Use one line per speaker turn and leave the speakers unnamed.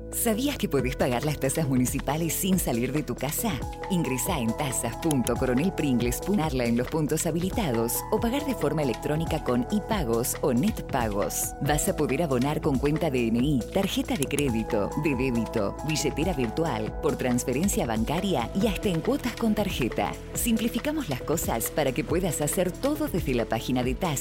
¿Sabías que podés pagar las tasas municipales sin salir de tu casa? Ingresá en tasas.coronelpringles.ar en los puntos habilitados o pagar de forma electrónica con iPagos o NetPagos. Vas a poder abonar con cuenta DNI, tarjeta de crédito, de débito, billetera virtual, por transferencia bancaria y hasta en cuotas con tarjeta. Simplificamos las cosas para que puedas hacer todo desde la página de TAS